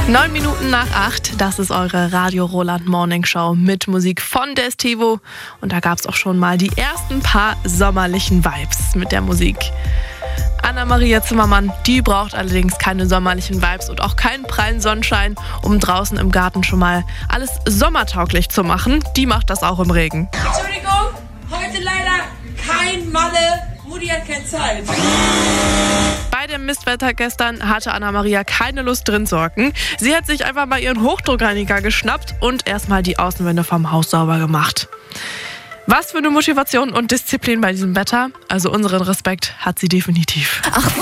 7:09, das ist eure Radio Roland Morning Show mit Musik von Destivo. Und da gab es auch schon mal die ersten paar sommerlichen Vibes mit der Musik. Anna-Maria Zimmermann, die braucht allerdings keine sommerlichen Vibes und auch keinen prallen Sonnenschein, um draußen im Garten schon mal alles sommertauglich zu machen. Die macht das auch im Regen. Entschuldigung, heute leider kein Malle. Mutti hat keine Zeit. Bei dem Mistwetter gestern hatte Anna-Maria keine Lust drin zu hocken. Sie hat sich einfach mal ihren Hochdruckreiniger geschnappt und erstmal die Außenwände vom Haus sauber gemacht. Was für eine Motivation und Disziplin bei diesem Wetter. Also unseren Respekt hat sie definitiv. Ach,